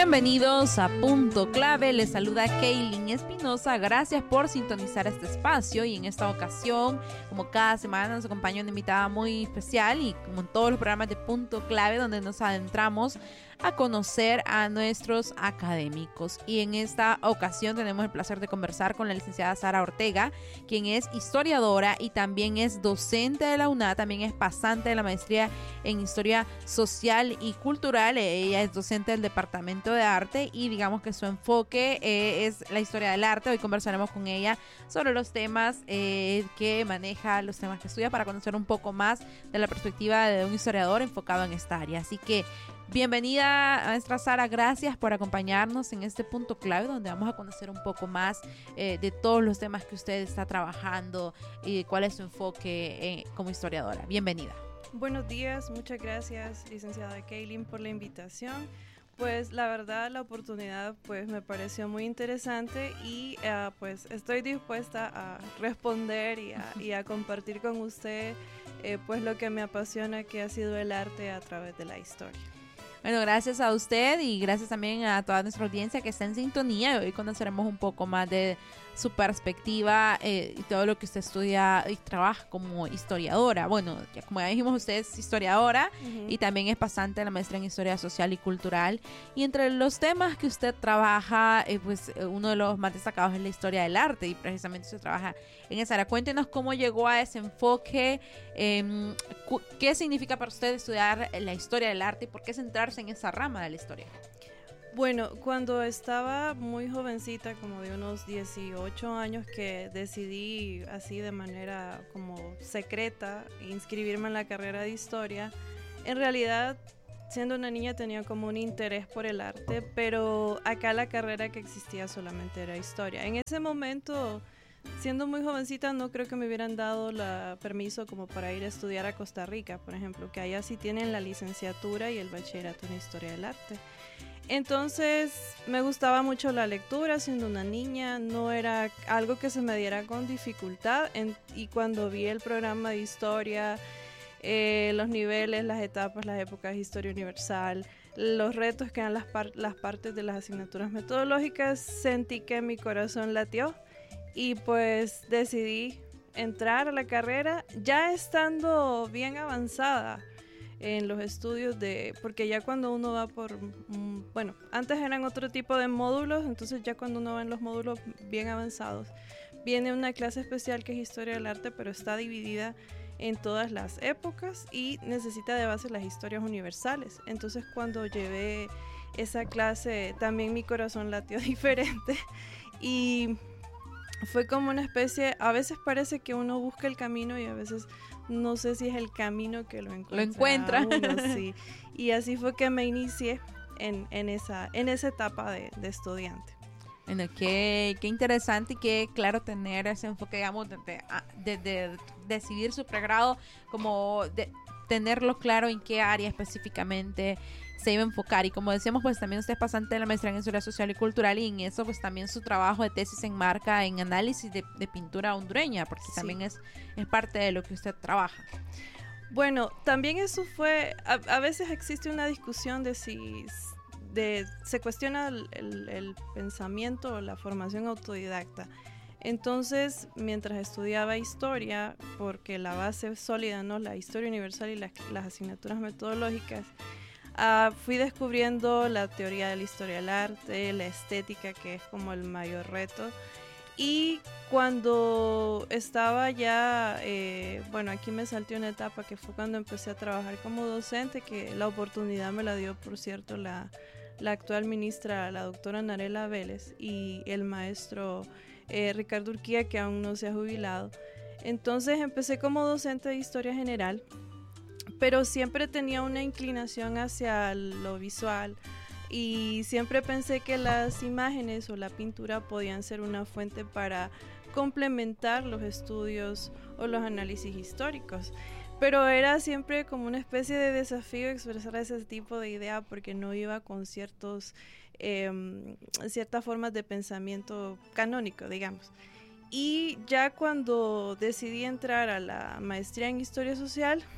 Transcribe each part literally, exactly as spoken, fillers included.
Bienvenidos a Punto Clave, les saluda Kaylin Espinosa, gracias por sintonizar este espacio y en esta ocasión, como cada semana, nos acompaña una invitada muy especial y como en todos los programas de Punto Clave donde nos adentramos a conocer a nuestros académicos. Y en esta ocasión tenemos el placer de conversar con la licenciada Sara Ortega, quien es historiadora y también es docente de la U N A, también es pasante de la maestría en Historia Social y Cultural. Ella es docente del Departamento de Arte y digamos que su enfoque eh, es la historia del arte. Hoy conversaremos con ella sobre los temas eh, que maneja, los temas que estudia, para conocer un poco más de la perspectiva de un historiador enfocado en esta área. Así que bienvenida, maestra Sara, gracias por acompañarnos en este punto clave donde vamos a conocer un poco más eh, de todos los temas que usted está trabajando y cuál es su enfoque eh, como historiadora. Bienvenida. Buenos días, muchas gracias, licenciada Kaylin, por la invitación. Pues la verdad la oportunidad pues me pareció muy interesante y uh, pues estoy dispuesta a responder y a, y a compartir con usted eh, pues lo que me apasiona, que ha sido el arte a través de la historia. Bueno, gracias a usted y gracias también a toda nuestra audiencia que está en sintonía. Hoy conoceremos un poco más de su perspectiva eh, y todo lo que usted estudia y trabaja como historiadora. Bueno, ya, como ya dijimos, usted es historiadora uh-huh. y también es pasante de la maestría en Historia Social y Cultural. Y entre los temas que usted trabaja, eh, pues uno de los más destacados es la historia del arte y precisamente usted trabaja en esa área. Cuéntenos cómo llegó a ese enfoque, eh, cu- qué significa para usted estudiar la historia del arte y por qué centrarse en esa rama de la historia. Bueno, cuando estaba muy jovencita, como de unos dieciocho años, que decidí así de manera como secreta inscribirme en la carrera de historia, en realidad siendo una niña tenía como un interés por el arte, pero acá la carrera que existía solamente era historia. En ese momento, siendo muy jovencita, no creo que me hubieran dado la permiso como para ir a estudiar a Costa Rica, por ejemplo, que allá sí tienen la licenciatura y el bachillerato en Historia del Arte. Entonces me gustaba mucho la lectura siendo una niña, no era algo que se me diera con dificultad en, y cuando vi el programa de historia, eh, los niveles, las etapas, las épocas de historia universal, los retos que eran las, par- las partes de las asignaturas metodológicas, sentí que mi corazón latió y pues decidí entrar a la carrera ya estando bien avanzada en los estudios de, porque ya cuando uno va por, bueno, antes eran otro tipo de módulos, entonces ya cuando uno va en los módulos bien avanzados, viene una clase especial que es Historia del Arte, pero está dividida en todas las épocas y necesita de base las historias universales. Entonces cuando llevé esa clase también mi corazón latió diferente y fue como una especie, a veces parece que uno busca el camino y a veces no sé si es el camino que lo encuentra. Lo encuentra. Uno, sí. Y así fue que me inicié en, en, esa, en esa etapa de, de estudiante. Bueno, qué, qué interesante y qué claro tener ese enfoque, digamos, de, de, de, de decidir su pregrado, como de tenerlo claro en qué área específicamente se iba a enfocar. Y como decíamos, pues también usted es pasante de la maestría en Historia Social y Cultural y en eso pues también su trabajo de tesis se enmarca en análisis de, de pintura hondureña, porque sí. también es, es parte de lo que usted trabaja. Bueno, también eso fue, a, a veces existe una discusión de si de, se cuestiona el, el, el pensamiento o la formación autodidacta. Entonces, mientras estudiaba historia, porque la base sólida, ¿no? La historia universal y las, las asignaturas metodológicas, uh, fui descubriendo la teoría de la historia del arte, la estética, que es como el mayor reto. Y cuando estaba ya, eh, bueno, aquí me salté una etapa que fue cuando empecé a trabajar como docente, que la oportunidad me la dio, por cierto, la, la actual ministra, la doctora Narela Vélez, y el maestro eh, Ricardo Urquía, que aún no se ha jubilado. Entonces empecé como docente de historia general, pero siempre tenía una inclinación hacia lo visual, y siempre pensé que las imágenes o la pintura podían ser una fuente para complementar los estudios o los análisis históricos. Pero era siempre como una especie de desafío expresar ese tipo de idea porque no iba con ciertos, eh, ciertas formas de pensamiento canónico, digamos. Y ya cuando decidí entrar a la maestría en Historia Social,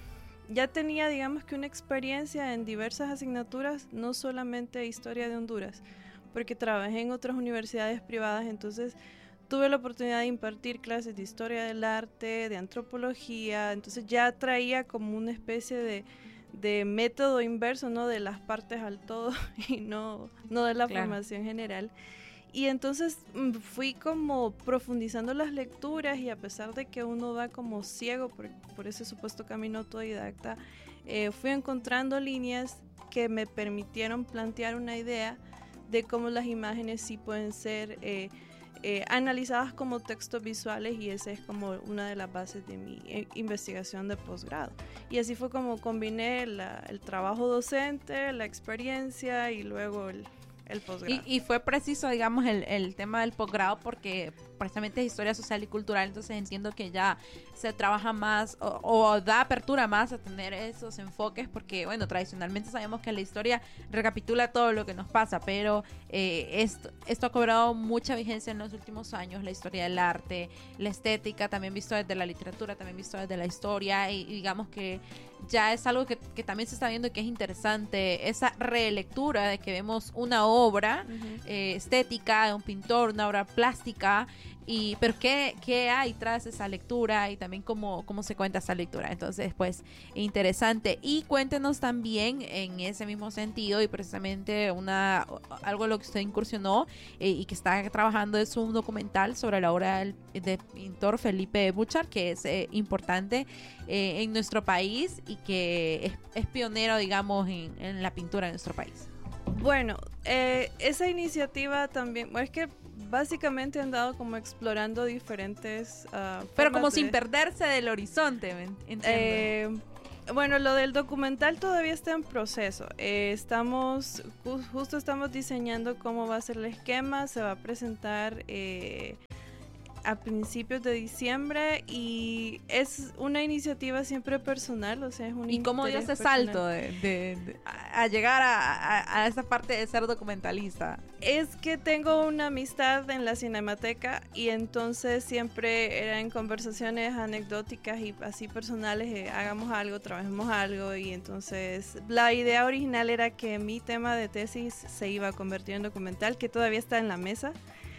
ya tenía, digamos que una experiencia en diversas asignaturas, no solamente historia de Honduras, porque trabajé en otras universidades privadas, entonces tuve la oportunidad de impartir clases de historia del arte, de antropología, entonces ya traía como una especie de, de método inverso, ¿no? De las partes al todo y no, no de la claro. formación general. Y entonces fui como profundizando las lecturas y a pesar de que uno va como ciego por, por ese supuesto camino autodidacta, eh, fui encontrando líneas que me permitieron plantear una idea de cómo las imágenes sí pueden ser eh, eh, analizadas como textos visuales, y esa es como una de las bases de mi eh, investigación de posgrado. Y así fue como combiné la, el trabajo docente, la experiencia y luego el el posgrado. Y, y fue preciso, digamos, el, el tema del posgrado porque precisamente es historia social y cultural, entonces entiendo que ya se trabaja más o, o da apertura más a tener esos enfoques porque, bueno, tradicionalmente sabemos que la historia recapitula todo lo que nos pasa, pero eh, esto, esto ha cobrado mucha vigencia en los últimos años, la historia del arte, la estética, también visto desde la literatura, también visto desde la historia, y, y digamos que ya es algo que, que también se está viendo y que es interesante, esa relectura de que vemos una obra uh-huh. eh, estética de un pintor, una obra plástica, y pero qué, qué hay tras esa lectura y también cómo, cómo se cuenta esa lectura. Entonces, pues, interesante. Y cuéntenos también en ese mismo sentido, y precisamente una algo en lo que usted incursionó eh, y que está trabajando es un documental sobre la obra del, del pintor Felipe Bouchard, que es eh, importante eh, en nuestro país y que es, es pionero, digamos, en, en la pintura en nuestro país. Bueno, eh, esa iniciativa también, bueno, es que básicamente han dado como explorando diferentes uh, pero como de, sin perderse del horizonte, entiendo. Eh, bueno, lo del documental todavía está en proceso. Eh, estamos ju- justo estamos diseñando cómo va a ser el esquema. Se va a presentar eh, a principios de diciembre y es una iniciativa siempre personal, o sea, es un ¿Y cómo dio ese personal. salto de, de, de, a llegar a, a, a esa parte de ser documentalista? Es que tengo una amistad en la Cinemateca y entonces siempre eran conversaciones anecdóticas y así personales, eh, hagamos algo, trabajemos algo, y entonces la idea original era que mi tema de tesis se iba a convertir en documental, que todavía está en la mesa.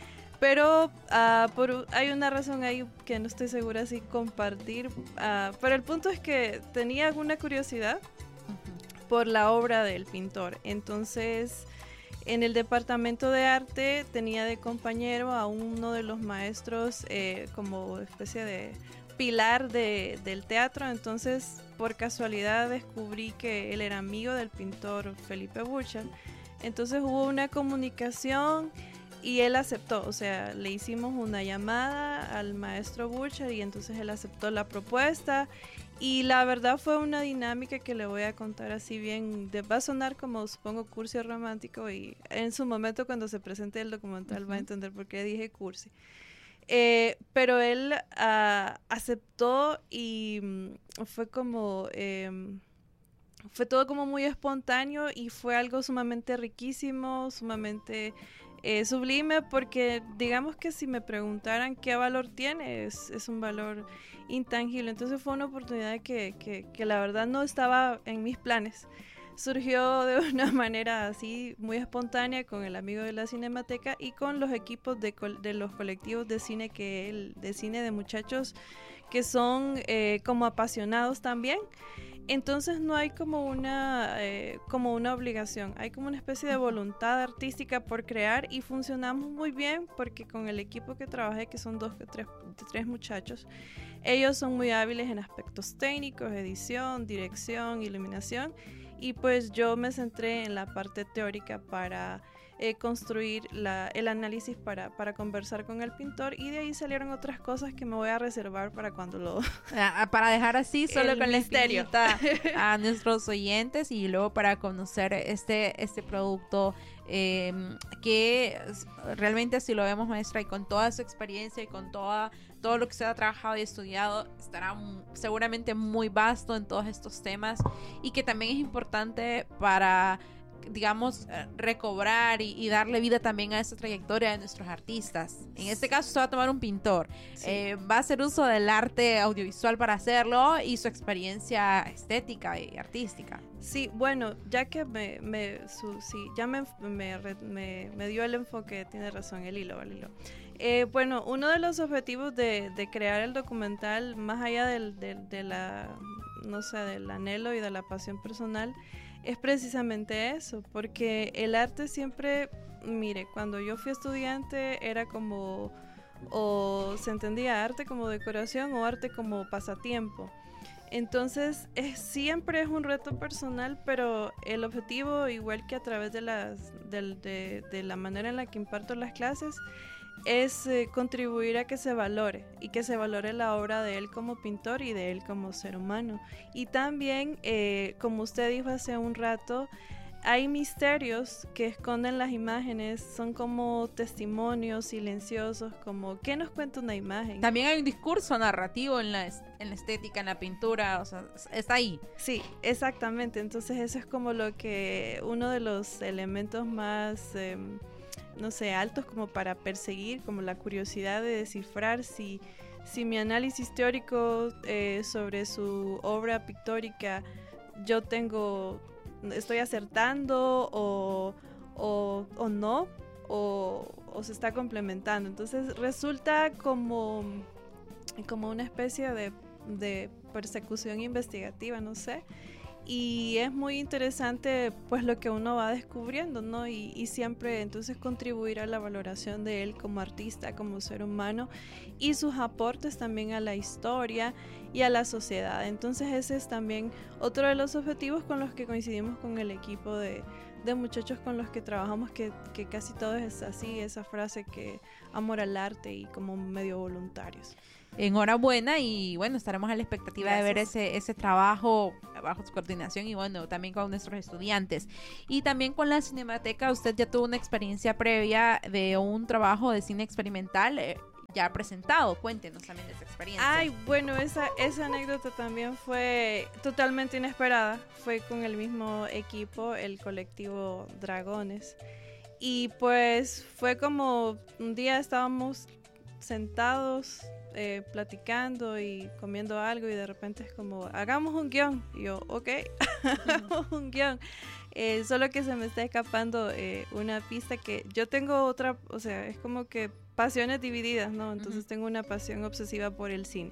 Pero uh, por, hay una razón ahí que no estoy segura si compartir. Uh, pero el punto es que tenía alguna curiosidad uh-huh. por la obra del pintor. Entonces, en el departamento de arte tenía de compañero a uno de los maestros eh, como especie de pilar de, del teatro. Entonces, por casualidad descubrí que él era amigo del pintor Felipe Bouchard. Entonces hubo una comunicación y él aceptó, o sea, le hicimos una llamada al maestro Bouchard y entonces él aceptó la propuesta, y la verdad fue una dinámica que le voy a contar así bien, de, va a sonar como supongo cursi romántico, y en su momento cuando se presente el documental uh-huh. va a entender por qué dije cursi. Eh, pero él uh, aceptó y um, fue como... Eh, fue todo como muy espontáneo y fue algo sumamente riquísimo, sumamente... Eh, sublime, porque digamos que si me preguntaran qué valor tiene, es, es un valor intangible. Entonces fue una oportunidad que, que, que la verdad no estaba en mis planes. Surgió de una manera así muy espontánea con el amigo de la Cinemateca y con los equipos de, de los colectivos de cine que él, de cine de muchachos que son eh, como apasionados también. Entonces no hay como una, eh, como una obligación, hay como una especie de voluntad artística por crear, y funcionamos muy bien porque con el equipo que trabajé, que son dos, tres, tres muchachos, ellos son muy hábiles en aspectos técnicos, edición, dirección, iluminación, y pues yo me centré en la parte teórica para eh, construir la, el análisis para, para conversar con el pintor, y de ahí salieron otras cosas que me voy a reservar para cuando lo... para dejar así solo el con misterio la espinita a nuestros oyentes, y luego para conocer este, este producto eh, que realmente, si lo vemos, maestra, y con toda su experiencia y con toda, todo lo que usted ha trabajado y estudiado, estará m- seguramente muy vasto en todos estos temas, y que también es importante para digamos, recobrar y, y darle vida también a esa trayectoria de nuestros artistas. En este caso se va a tomar un pintor. Sí. Eh, va a hacer uso del arte audiovisual para hacerlo y su experiencia estética y artística. Sí, bueno, ya que me, me, su, sí, ya me, me, me, me dio el enfoque, tiene razón, el hilo, el hilo. Eh, bueno, uno de los objetivos de, de crear el documental, más allá del, del, de la, no sé, del anhelo y de la pasión personal, es precisamente eso, porque el arte siempre, mire, cuando yo fui estudiante era como, o se entendía arte como decoración o arte como pasatiempo. Entonces es, siempre es un reto personal, pero el objetivo, igual que a través de, las, de, de, de la manera en la que imparto las clases, es eh, contribuir a que se valore y que se valore la obra de él como pintor y de él como ser humano. Y también, eh, como usted dijo hace un rato, hay misterios que esconden las imágenes, son como testimonios silenciosos, como ¿qué nos cuenta una imagen? También hay un discurso narrativo en la, en la estética, en la pintura, o sea, está ahí. Sí, exactamente, entonces eso es como lo que, uno de los elementos más... Eh, no sé, altos como para perseguir, como la curiosidad de descifrar si, si mi análisis teórico eh, sobre su obra pictórica yo tengo, estoy acertando o, o, o no, o, o se está complementando. Entonces resulta como, como una especie de, de persecución investigativa, no sé. Y es muy interesante pues lo que uno va descubriendo, ¿no? Y, y siempre entonces contribuir a la valoración de él como artista, como ser humano y sus aportes también a la historia y a la sociedad. Entonces ese es también otro de los objetivos con los que coincidimos con el equipo de, de muchachos con los que trabajamos, que, que casi todo es así, esa frase que amor al arte y como medio voluntarios. Enhorabuena y bueno, estaremos a la expectativa Gracias. de ver ese, ese trabajo bajo su coordinación y bueno, también con nuestros estudiantes. Y también con la Cinemateca, usted ya tuvo una experiencia previa de un trabajo de cine experimental eh, ya presentado. Cuéntenos también de esa experiencia. Ay, bueno, esa, esa anécdota también fue totalmente inesperada. Fue con el mismo equipo, el colectivo Dragones. Y pues fue como un día estábamos sentados eh, platicando y comiendo algo y de repente es como, hagamos un guión. Y yo, ok, hagamos un guión. Eh, solo que se me está escapando eh, una pista que yo tengo otra, o sea, es como que pasiones divididas, ¿no? Entonces uh-huh. tengo una pasión obsesiva por el cine.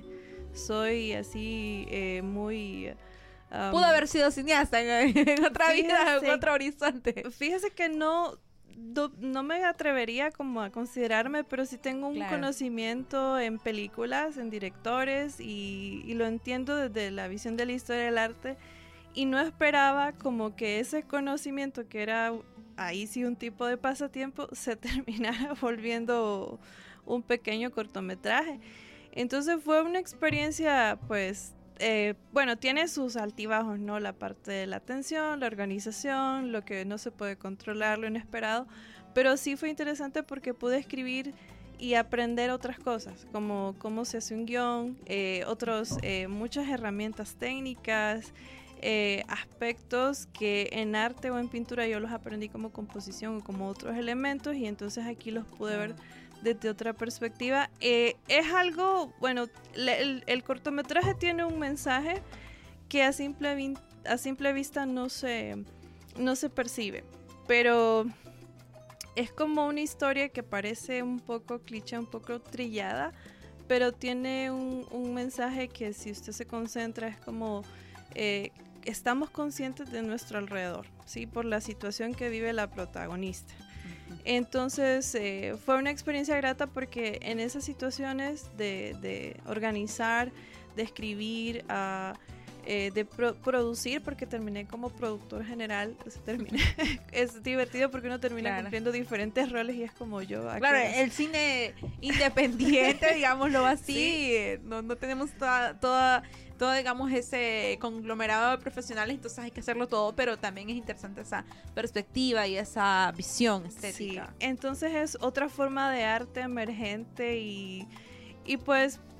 Soy así eh, muy... Um, Pudo haber sido cineasta en, en otra fíjese, vida, en otro horizonte. Fíjese que no... No, no me atrevería como a considerarme, pero sí tengo un claro. conocimiento en películas, en directores y, y lo entiendo desde la visión de la historia del arte y no esperaba como que ese conocimiento que era ahí sí un tipo de pasatiempo se terminara volviendo un pequeño cortometraje. Entonces fue una experiencia pues Eh, bueno, tiene sus altibajos, ¿no? La parte de la atención, la organización, lo que no se puede controlar, lo inesperado, pero sí fue interesante porque pude escribir y aprender otras cosas, como cómo se hace un guión, eh, otros, eh, muchas herramientas técnicas, eh, aspectos que en arte o en pintura yo los aprendí como composición o como otros elementos y entonces aquí los pude ver desde otra perspectiva. Eh, es algo, bueno, le, el, el cortometraje tiene un mensaje que a simple, vi, a simple vista no se, no se percibe, pero es como una historia que parece un poco cliché, un poco trillada, pero tiene un, un mensaje que si usted se concentra es como eh, estamos conscientes de nuestro alrededor, ¿sí? Por la situación que vive la protagonista. Entonces eh, fue una experiencia grata porque en esas situaciones de, de organizar, de escribir, uh, eh, de pro- producir, porque terminé como productor general, o sea, terminé, es divertido porque uno termina claro. cumpliendo diferentes roles y es como yo. Claro, el cine independiente, digámoslo así, ¿sí? no, no tenemos toda... toda todo, digamos, ese conglomerado de profesionales, entonces hay que hacerlo todo, pero también es interesante esa perspectiva y esa visión estética. Sí, entonces es otra forma de arte emergente y, y pues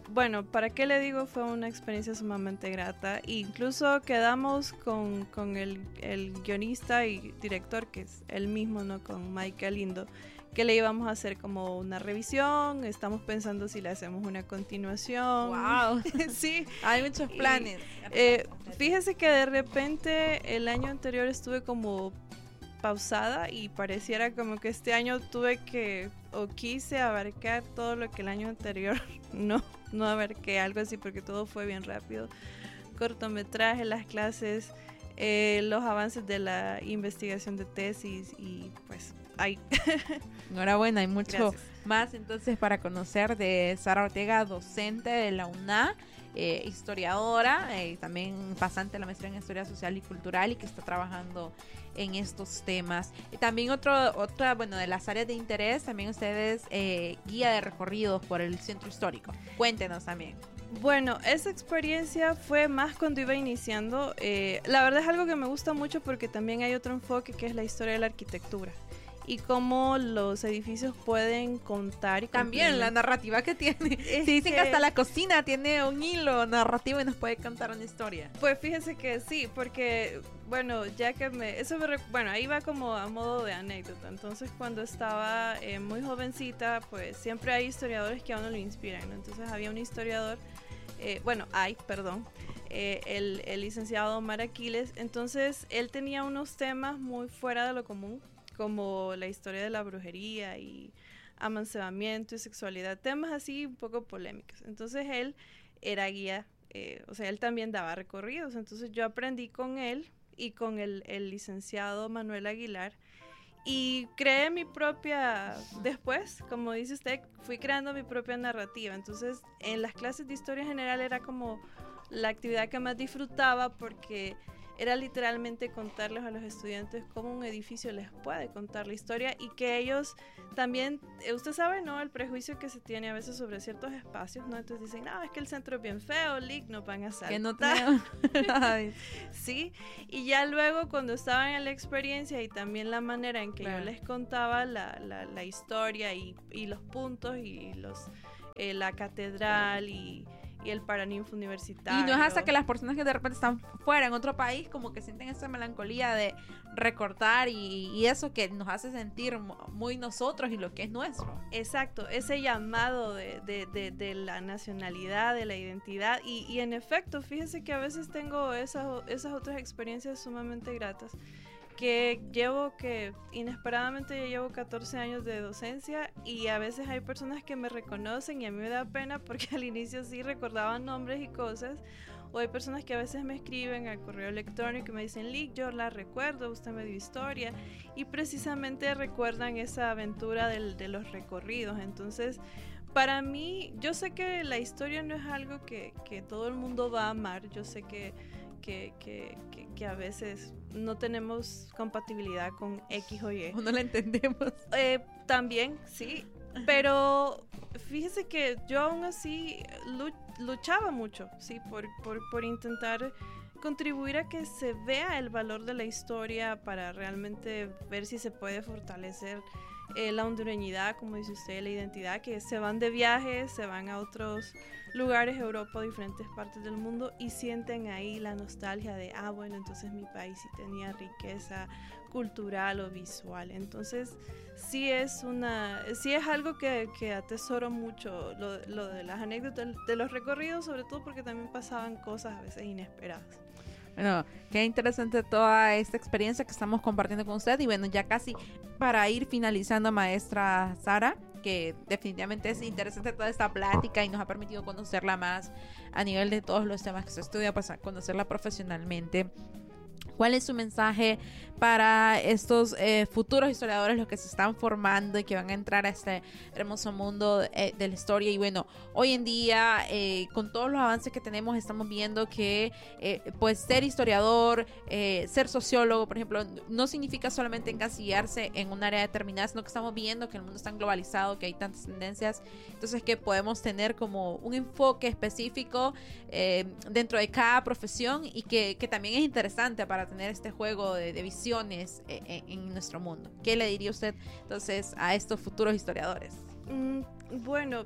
bueno, ¿para qué le digo? Fue una experiencia sumamente grata. Incluso quedamos con, con el, el guionista y director, que es él mismo, ¿no? Con Mike Galindo, que le íbamos a hacer como una revisión. Estamos pensando si le hacemos una continuación. ¡Wow! Sí. Hay muchos planes. Y, eh, fíjese que de repente el año anterior estuve como pausada y pareciera como que este año tuve que o quise abarcar todo lo que el año anterior no, no abarqué, algo así, porque todo fue bien rápido. Cortometraje, las clases, eh, los avances de la investigación de tesis y pues hay. Enhorabuena, hay mucho Gracias. más entonces para conocer de Sara Ortega, docente de la U N A, eh, historiadora, eh, también pasante de la maestría en Historia Social y Cultural y que está trabajando en estos temas. Y también otro, otra, bueno, de las áreas de interés, también ustedes eh, guía de recorridos por el centro histórico. Cuéntenos también. Bueno, esa experiencia fue más cuando iba iniciando. Eh, la verdad es algo que me gusta mucho porque también hay otro enfoque que es la historia de la arquitectura y cómo los edificios pueden contar y también la narrativa que tiene. Es sí, dicen que que hasta la cocina tiene un hilo narrativo y nos puede contar una historia. Pues fíjese que sí, porque bueno, ya que me eso me bueno, ahí va como a modo de anécdota. Entonces, cuando estaba eh, muy jovencita, pues siempre hay historiadores que a uno lo inspiran, ¿no? Entonces, había un historiador eh, bueno, hay, perdón, eh, el, el licenciado Omar Aquiles. Entonces, él tenía unos temas muy fuera de lo común, como la historia de la brujería y amancebamiento y sexualidad, temas así un poco polémicos. Entonces él era guía, eh, o sea, él también daba recorridos. Entonces yo aprendí con él y con el, el licenciado Manuel Aguilar y creé mi propia, después, como dice usted, fui creando mi propia narrativa. Entonces en las clases de historia general era como la actividad que más disfrutaba porque era literalmente contarles a los estudiantes cómo un edificio les puede contar la historia y que ellos también, usted sabe, ¿no? El prejuicio que se tiene a veces sobre ciertos espacios, ¿no? Entonces dicen, no, es que el centro es bien feo, Lick, no van a saltar. Que no tenemos... Sí, y ya luego cuando estaban en la experiencia y también la manera en que claro. yo les contaba la, la, la historia y, y los puntos y los eh, la catedral y... y el Paraninfo universitario. Y no es hasta que las personas que de repente están fuera en otro país como que sienten esa melancolía de recortar y, y eso que nos hace sentir muy nosotros y lo que es nuestro. Exacto, ese llamado de, de, de, de la nacionalidad, de la identidad y, y en efecto, fíjese que a veces tengo esas, esas otras experiencias sumamente gratas que llevo que inesperadamente ya llevo catorce años de docencia y a veces hay personas que me reconocen y a mí me da pena porque al inicio sí recordaban nombres y cosas, o hay personas que a veces me escriben al correo electrónico y me dicen, Lick, yo la recuerdo, usted me dio historia, y precisamente recuerdan esa aventura del, de los recorridos. Entonces para mí, yo sé que la historia no es algo que, que todo el mundo va a amar, yo sé que Que, que, que, que a veces no tenemos compatibilidad con X o Y. No la entendemos. Eh, también, sí, pero fíjese que yo aún así luchaba mucho, sí, por, por, por intentar contribuir a que se vea el valor de la historia para realmente ver si se puede fortalecer eh, la hondureñidad, como dice usted, la identidad, que se van de viaje, se van a otros lugares, Europa, diferentes partes del mundo y sienten ahí la nostalgia de, ah, bueno, entonces mi país sí tenía riqueza cultural o visual. Entonces sí es una, sí es algo que, que atesoro mucho, lo, lo de las anécdotas, de los recorridos, sobre todo porque también pasaban cosas a veces inesperadas. Bueno, qué interesante toda esta experiencia que estamos compartiendo con usted. Y bueno, ya casi para ir finalizando, maestra Sara, que definitivamente es interesante toda esta plática y nos ha permitido conocerla más a nivel de todos los temas que se estudia, pues a conocerla profesionalmente. ¿Cuál es su mensaje para estos eh, futuros historiadores, los que se están formando y que van a entrar a este hermoso mundo eh, de la historia? Y bueno, hoy en día, eh, con todos los avances que tenemos, estamos viendo que eh, pues ser historiador, eh, ser sociólogo, por ejemplo, no significa solamente encasillarse en un área determinada, sino que estamos viendo que el mundo está tan globalizado, que hay tantas tendencias, entonces que podemos tener como un enfoque específico eh, dentro de cada profesión y que, que también es interesante para tener este juego de, de visiones en, en nuestro mundo. ¿Qué le diría usted entonces a estos futuros historiadores? Mm, bueno,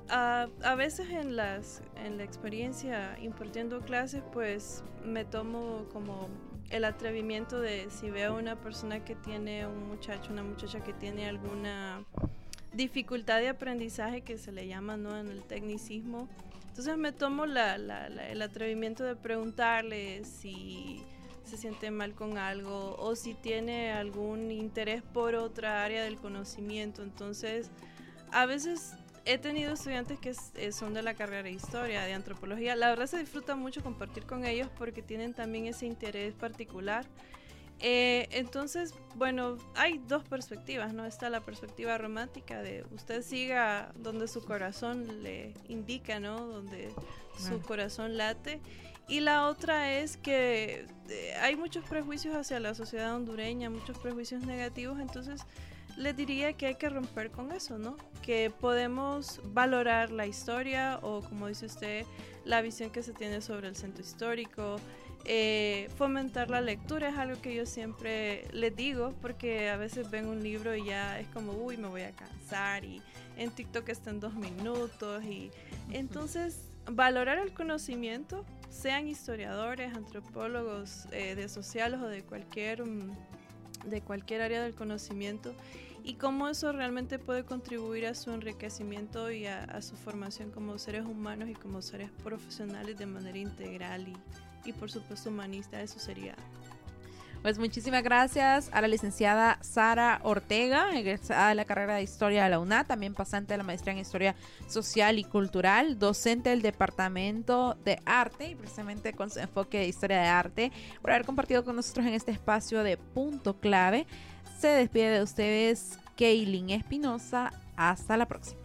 a, a veces en, las, en la experiencia impartiendo clases, pues me tomo como el atrevimiento de si veo a una persona que tiene, un muchacho, una muchacha que tiene alguna dificultad de aprendizaje que se le llama, ¿no?, en el tecnicismo. Entonces me tomo la, la, la, el atrevimiento de preguntarle si se siente mal con algo o si tiene algún interés por otra área del conocimiento. Entonces, a veces he tenido estudiantes que son de la carrera de historia, de antropología. La verdad se disfruta mucho compartir con ellos porque tienen también ese interés particular. Eh, entonces, bueno, hay dos perspectivas, ¿no? Está la perspectiva romántica de usted siga donde su corazón le indica, ¿no? Donde su corazón late. Y la otra es que eh, hay muchos prejuicios hacia la sociedad hondureña, muchos prejuicios negativos, entonces les diría que hay que romper con eso, ¿no? Que podemos valorar la historia o, como dice usted, la visión que se tiene sobre el centro histórico. Eh, fomentar la lectura es algo que yo siempre les digo, porque a veces ven un libro y ya es como, uy, me voy a cansar, y en TikTok está en dos minutos, y entonces valorar el conocimiento, sean historiadores, antropólogos, eh, de sociales o de cualquier, de cualquier área del conocimiento, y cómo eso realmente puede contribuir a su enriquecimiento y a, a su formación como seres humanos y como seres profesionales de manera integral y y por supuesto humanista. Eso sería. Pues muchísimas gracias a la licenciada Sara Ortega, egresada de la carrera de Historia de la UNA, también pasante de la maestría en Historia Social y Cultural, docente del Departamento de Arte y precisamente con su enfoque de Historia de Arte, por haber compartido con nosotros en este espacio de Punto Clave. Se despide de ustedes Kaylin Espinosa. Hasta la próxima.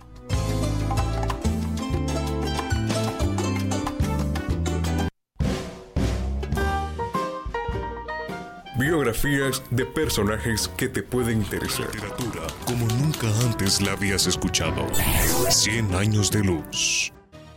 Biografías de personajes que te pueden interesar. Literatura como nunca antes la habías escuchado. Cien años de luz.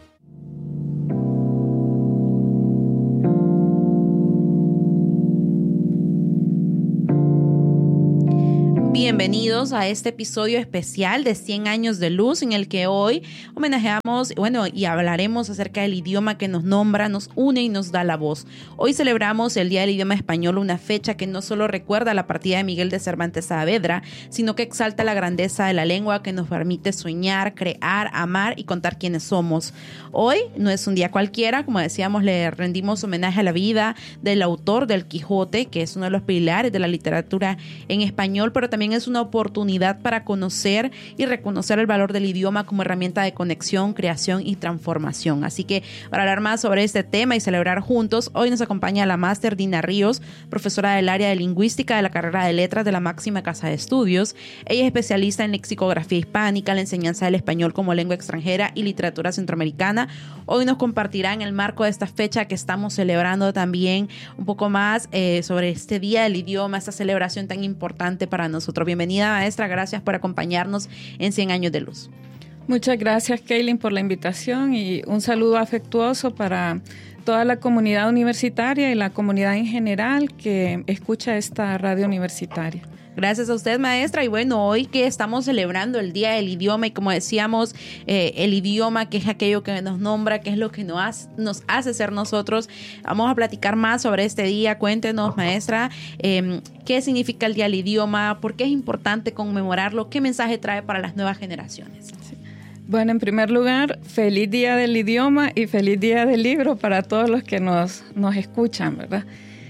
Bienvenidos a este episodio especial de cien años de luz, en el que hoy homenajeamos, bueno, y hablaremos acerca del idioma que nos nombra, nos une y nos da la voz. Hoy celebramos el Día del Idioma Español, una fecha que no solo recuerda la partida de Miguel de Cervantes Saavedra, sino que exalta la grandeza de la lengua que nos permite soñar, crear, amar y contar quiénes somos. Hoy no es un día cualquiera, como decíamos, le rendimos homenaje a la vida del autor del Quijote, que es uno de los pilares de la literatura en español, pero también es una oportunidad para conocer y reconocer el valor del idioma como herramienta de conexión, creación y transformación. Así que para hablar más sobre este tema y celebrar juntos, hoy nos acompaña la máster Dina Ríos, profesora del área de lingüística de la carrera de letras de la máxima casa de estudios. Ella es especialista en lexicografía hispánica, la enseñanza del español como lengua extranjera y literatura centroamericana. Hoy nos compartirá en el marco de esta fecha que estamos celebrando también un poco más eh, sobre este Día del Idioma, esta celebración tan importante para nosotros. Bienvenida, maestra, gracias por acompañarnos en cien años de luz. Muchas gracias, Kaylin, por la invitación y un saludo afectuoso para toda la comunidad universitaria y la comunidad en general que escucha esta radio universitaria. Gracias a usted, maestra. Y bueno, hoy que estamos celebrando el Día del Idioma y como decíamos, eh, el idioma, que es aquello que nos nombra, que es lo que nos hace, nos hace ser nosotros, vamos a platicar más sobre este día. Cuéntenos, maestra, eh, qué significa el Día del Idioma, por qué es importante conmemorarlo, qué mensaje trae para las nuevas generaciones. Sí. Bueno, en primer lugar, feliz Día del Idioma y feliz Día del Libro para todos los que nos, nos escuchan, ¿verdad?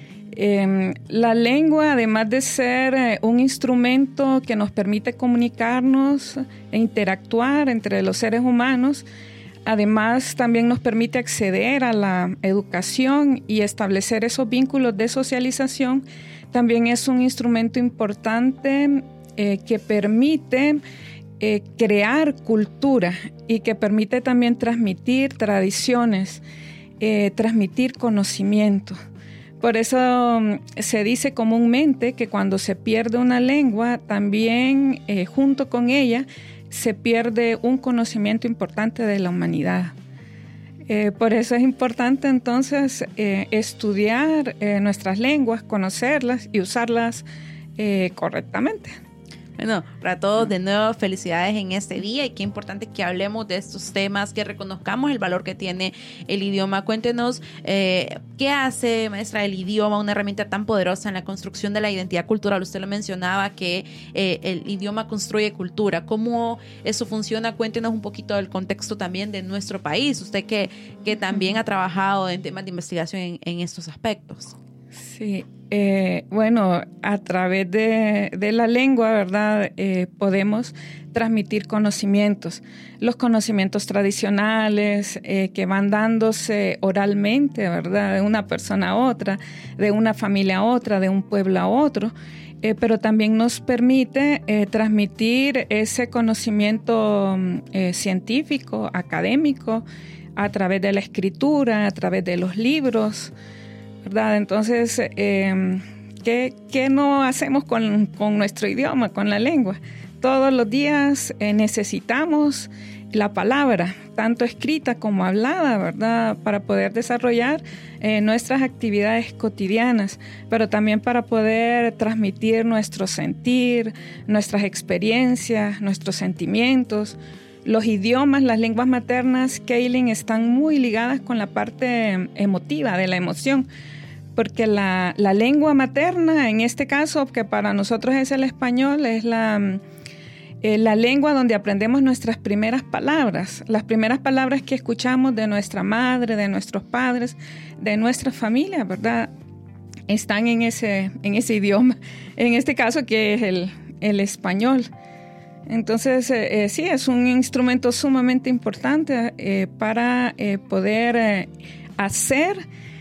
Eh, la lengua, además de ser eh, un instrumento que nos permite comunicarnos e interactuar entre los seres humanos, además también nos permite acceder a la educación y establecer esos vínculos de socialización. También es un instrumento importante eh, que permite eh, crear cultura y que permite también transmitir tradiciones, eh, transmitir conocimiento. Por eso se dice comúnmente que cuando se pierde una lengua, también eh, junto con ella se pierde un conocimiento importante de la humanidad. Eh, por eso es importante entonces eh, estudiar eh, nuestras lenguas, conocerlas y usarlas eh, correctamente. Bueno, para todos de nuevo, felicidades en este día y qué importante que hablemos de estos temas, que reconozcamos el valor que tiene el idioma. Cuéntenos, eh, ¿qué hace, maestra, el idioma una herramienta tan poderosa en la construcción de la identidad cultural? Usted lo mencionaba, que eh, el idioma construye cultura. ¿Cómo eso funciona? Cuéntenos un poquito del contexto también de nuestro país. Usted que, que también ha trabajado en temas de investigación en, en estos aspectos. Sí, eh, bueno, a través de, de la lengua, ¿verdad? Eh, podemos transmitir conocimientos, los conocimientos tradicionales eh, que van dándose oralmente, ¿verdad? De una persona a otra, de una familia a otra, de un pueblo a otro, eh, pero también nos permite eh, transmitir ese conocimiento eh, científico, académico, a través de la escritura, a través de los libros, ¿verdad? Entonces, eh, ¿qué, ¿qué no hacemos con, con nuestro idioma, con la lengua? Todos los días eh, necesitamos la palabra, tanto escrita como hablada, ¿verdad? Para poder desarrollar eh, nuestras actividades cotidianas, pero también para poder transmitir nuestro sentir, nuestras experiencias, nuestros sentimientos. Los idiomas, las lenguas maternas, Kaylin, están muy ligadas con la parte emotiva de la emoción, porque la, la lengua materna, en este caso, que para nosotros es el español, es la, eh, la lengua donde aprendemos nuestras primeras palabras, las primeras palabras que escuchamos de nuestra madre, de nuestros padres, de nuestra familia, ¿verdad? Están en ese, en ese idioma, en este caso que es el, el español. Entonces, eh, eh, sí, es un instrumento sumamente importante eh, para eh, poder eh, hacer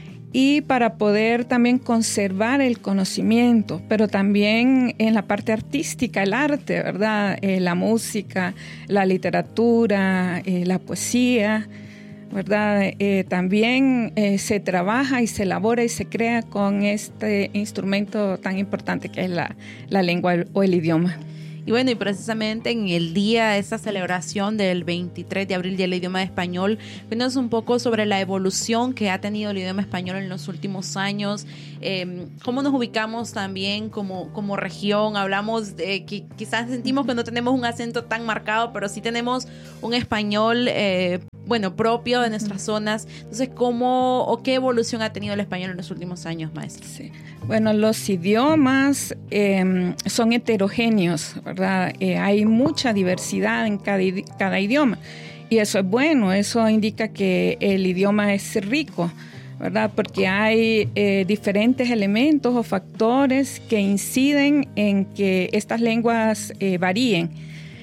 y para poder también conservar el conocimiento, pero también en la parte artística, el arte, ¿verdad? Eh, la música, la literatura, eh, la poesía, ¿verdad? Eh, también eh, se trabaja y se elabora y se crea con este instrumento tan importante que es la, la lengua o el idioma. Y bueno, y precisamente en el día de esta celebración del veintitrés de abril del idioma español, cuéntanos un poco sobre la evolución que ha tenido el idioma español en los últimos años, eh, cómo nos ubicamos también como, como región. Hablamos de que quizás sentimos que no tenemos un acento tan marcado, pero sí tenemos un español eh, bueno, propio de nuestras zonas. Entonces, ¿cómo o qué evolución ha tenido el español en los últimos años, maestra? Sí. Bueno, los idiomas eh, son heterogéneos, ¿verdad? Eh, hay mucha diversidad en cada, cada idioma y eso es bueno, eso indica que el idioma es rico, ¿verdad? Porque hay eh, diferentes elementos o factores que inciden en que estas lenguas eh, varíen.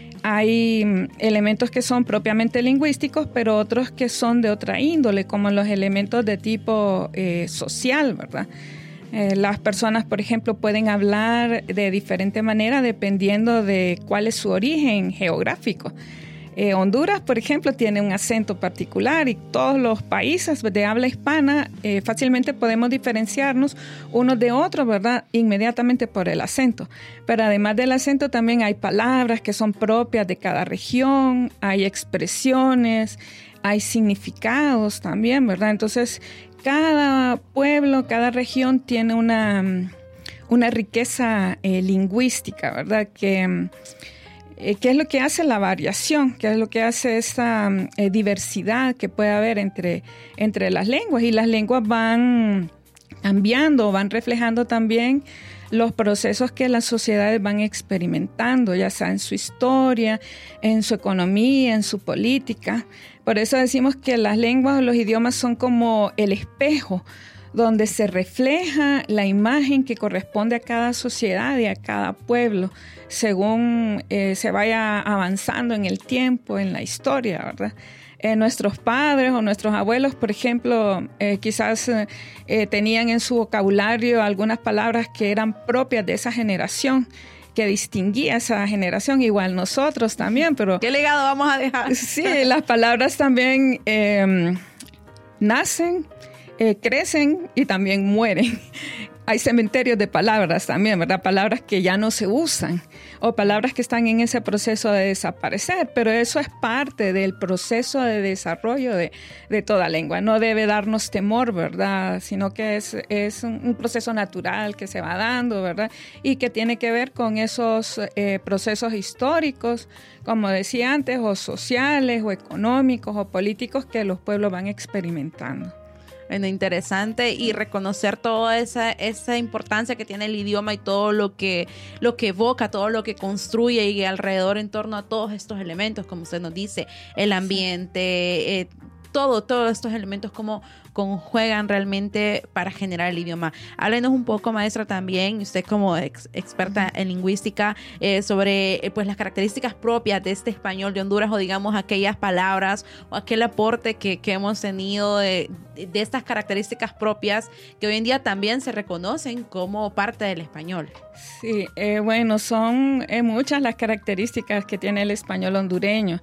Hay elementos que son propiamente lingüísticos, pero otros que son de otra índole, como los elementos de tipo eh, social, ¿verdad? Eh, las personas, por ejemplo, pueden hablar de diferente manera dependiendo de cuál es su origen geográfico. Eh, Honduras, por ejemplo, tiene un acento particular y todos los países de habla hispana eh, fácilmente podemos diferenciarnos unos de otros, ¿verdad? Inmediatamente por el acento. Pero además del acento también hay palabras que son propias de cada región, hay expresiones, hay significados también, ¿verdad? Entonces, cada pueblo, cada región tiene una, una riqueza eh, lingüística, ¿verdad? Que... ¿Qué es lo que hace la variación? ¿Qué es lo que hace esa eh, diversidad que puede haber entre, entre las lenguas? Y las lenguas van cambiando, van reflejando también los procesos que las sociedades van experimentando, ya sea en su historia, en su economía, en su política. Por eso decimos que las lenguas o los idiomas son como el espejo donde se refleja la imagen que corresponde a cada sociedad y a cada pueblo, según eh, se vaya avanzando en el tiempo, en la historia, ¿verdad? Eh, nuestros padres o nuestros abuelos, por ejemplo, eh, quizás eh, tenían en su vocabulario algunas palabras que eran propias de esa generación, que distinguía esa generación, igual nosotros también, pero... ¿Qué legado vamos a dejar? Sí, las palabras también eh, nacen, Eh, crecen y también mueren. hay cementerios de palabras también, ¿verdad? Palabras que ya no se usan o palabras que están en ese proceso de desaparecer, pero eso es parte del proceso de desarrollo de, de toda lengua. No debe darnos temor, ¿verdad? Sino que es, es un, un proceso natural que se va dando, ¿verdad? Y que tiene que ver con esos eh, procesos históricos, como decía antes, o sociales, o económicos, o políticos que los pueblos van experimentando. Bueno, interesante, y reconocer toda esa, esa importancia que tiene el idioma y todo lo que, lo que evoca, todo lo que construye y alrededor en torno a todos estos elementos, como usted nos dice, el ambiente, eh, todo, todos estos elementos como conjuegan realmente para generar el idioma. Háblenos un poco, maestra, también, usted como ex, experta en lingüística, eh, sobre eh, pues las características propias de este español de Honduras, o digamos aquellas palabras o aquel aporte que, que hemos tenido de, de estas características propias que hoy en día también se reconocen como parte del español. Sí, eh, bueno, son eh, muchas las características que tiene el español hondureño.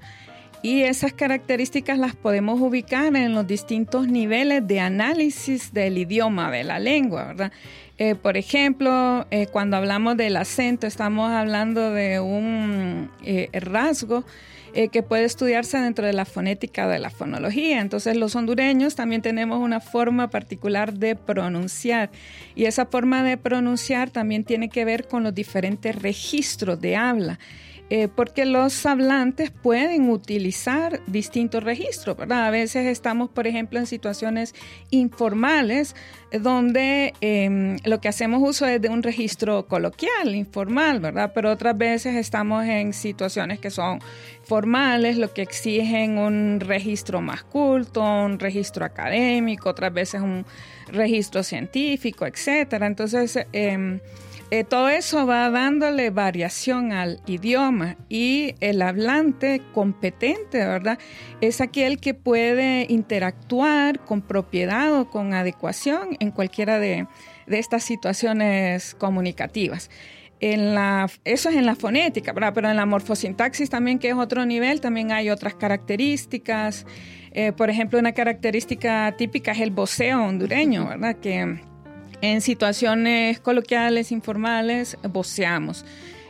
Y esas características las podemos ubicar en los distintos niveles de análisis del idioma, de la lengua, ¿verdad? Eh, por ejemplo, eh, cuando hablamos del acento, estamos hablando de un eh, rasgo eh, que puede estudiarse dentro de la fonética de la fonología. Entonces, los hondureños también tenemos una forma particular de pronunciar. Y esa forma de pronunciar también tiene que ver con los diferentes registros de habla. Eh, porque los hablantes pueden utilizar distintos registros, ¿verdad? A veces estamos, por ejemplo, en situaciones informales eh, donde eh, lo que hacemos uso es de un registro coloquial, informal, ¿verdad? Pero otras veces estamos en situaciones que son formales, lo que exigen un registro más culto, un registro académico, otras veces un registro científico, etcétera. Entonces, eh, Eh, todo eso va dándole variación al idioma, y el hablante competente, ¿verdad?, es aquel que puede interactuar con propiedad o con adecuación en cualquiera de, de estas situaciones comunicativas. En la, eso es en la fonética, ¿verdad? Pero en la morfosintaxis también, que es otro nivel, también hay otras características. Eh, por ejemplo, una característica típica es el voceo hondureño, ¿verdad?, que en situaciones coloquiales, informales, voceamos.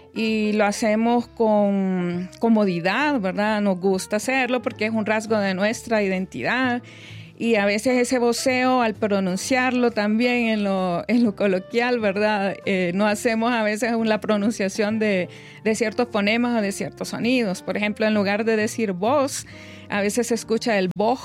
Y lo hacemos con comodidad, ¿verdad? Nos gusta hacerlo porque es un rasgo de nuestra identidad. Y a veces ese voceo, al pronunciarlo también en lo, en lo coloquial, ¿verdad? Eh, no hacemos a veces la pronunciación de, de ciertos fonemas o de ciertos sonidos. Por ejemplo, en lugar de decir voz, a veces se escucha el boj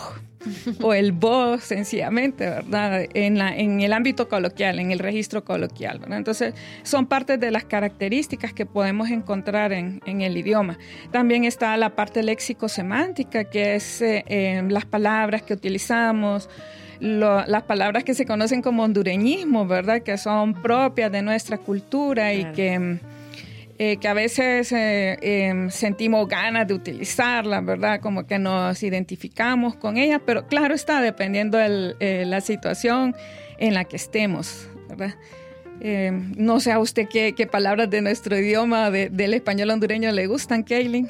o el bo, sencillamente, ¿verdad? En, la, en el ámbito coloquial, en el registro coloquial, ¿verdad? Entonces, son partes de las características que podemos encontrar en, en el idioma. También está la parte léxico-semántica, que es eh, eh, las palabras que utilizamos, Lo, las palabras que se conocen como hondureñismo, ¿verdad?, que son propias de nuestra cultura. Claro. Y que, eh, que a veces eh, eh, sentimos ganas de utilizarlas, ¿verdad?, como que nos identificamos con ellas, pero claro está, dependiendo de eh, la situación en la que estemos, ¿verdad? Eh, no sé a usted qué, qué palabras de nuestro idioma, de, del español hondureño, le gustan, Kaylin.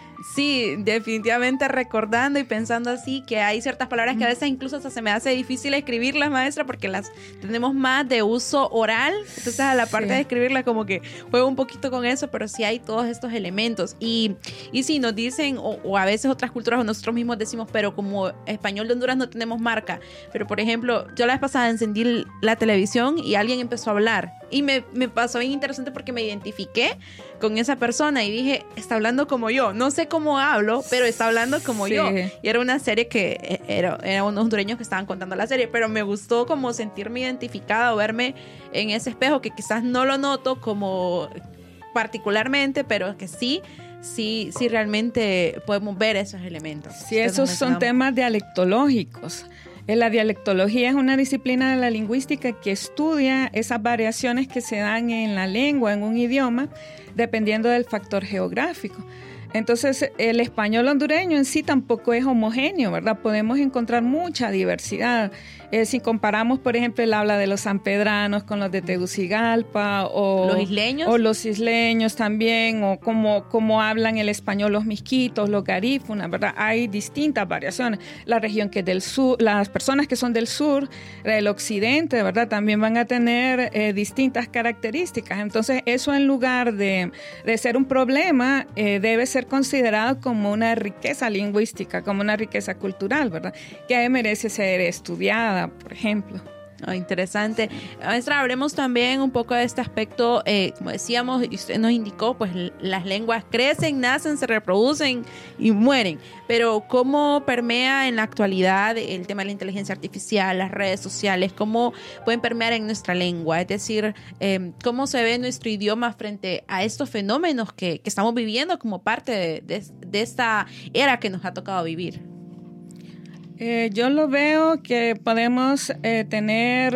Sí, definitivamente recordando y pensando así, que hay ciertas palabras que a veces incluso hasta se me hace difícil escribirlas, maestra, porque las tenemos más de uso oral. Entonces a la parte sí. de escribirlas como que juego un poquito con eso, pero sí hay todos estos elementos. Y, y sí, nos dicen, o, o a veces otras culturas o nosotros mismos decimos, pero como español de Honduras no tenemos marca. Pero por ejemplo, yo la vez pasada encendí la televisión y alguien empezó a hablar. Y me, me pasó bien interesante porque me identifiqué con esa persona y dije, está hablando como yo. No sé cómo hablo, pero está hablando como sí. yo. Y era una serie que era, era unos hondureños que estaban contando la serie, pero me gustó como sentirme identificada o verme en ese espejo, que quizás no lo noto como particularmente, pero que sí, sí, sí realmente podemos ver esos elementos. Sí, esos son temas dialectológicos. La dialectología es una disciplina de la lingüística que estudia esas variaciones que se dan en la lengua, en un idioma, dependiendo del factor geográfico. Entonces, el español hondureño en sí tampoco es homogéneo, ¿verdad? Podemos encontrar mucha diversidad. Eh, si comparamos, por ejemplo, el habla de los sanpedranos con los de Tegucigalpa o los isleños, o los isleños también, o cómo, cómo hablan el español los misquitos, los garífunas, ¿verdad? Hay distintas variaciones. La región que es del sur, las personas que son del sur, del occidente, ¿verdad? También van a tener eh, distintas características. Entonces, eso en lugar de, de ser un problema, eh, debe ser considerado como una riqueza lingüística, como una riqueza cultural, ¿verdad? Que merece ser estudiada, por ejemplo. Oh, interesante. Maestra, hablemos también un poco de este aspecto, eh, como decíamos, y usted nos indicó, pues las lenguas crecen, nacen, se reproducen y mueren, pero ¿cómo permea en la actualidad el tema de la inteligencia artificial, las redes sociales? ¿Cómo pueden permear en nuestra lengua? Es decir, eh, ¿cómo se ve nuestro idioma frente a estos fenómenos que, que estamos viviendo como parte de, de, de esta era que nos ha tocado vivir? Eh, yo lo veo que podemos eh, tener,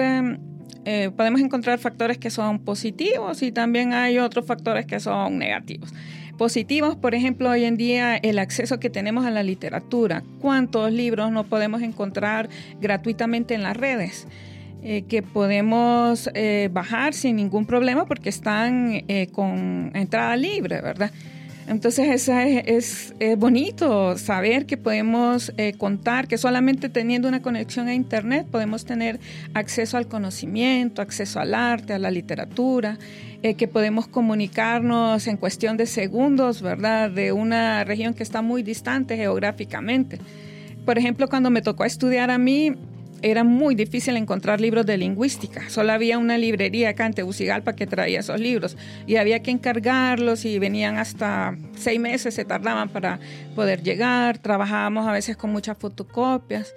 eh, podemos encontrar factores que son positivos y también hay otros factores que son negativos. Positivos, por ejemplo, hoy en día el acceso que tenemos a la literatura. ¿Cuántos libros no podemos encontrar gratuitamente en las redes? Eh, que podemos eh, bajar sin ningún problema porque están eh, con entrada libre, ¿verdad? Entonces esa es, es, es bonito saber que podemos eh, contar, que solamente teniendo una conexión a internet podemos tener acceso al conocimiento, acceso al arte, a la literatura, eh, que podemos comunicarnos en cuestión de segundos, ¿verdad? De una región que está muy distante geográficamente. Por ejemplo, cuando me tocó estudiar a mí, era muy difícil encontrar libros de lingüística. Solo había una librería acá en Tegucigalpa que traía esos libros y había que encargarlos y venían hasta seis meses, se tardaban para poder llegar. Trabajábamos a veces con muchas fotocopias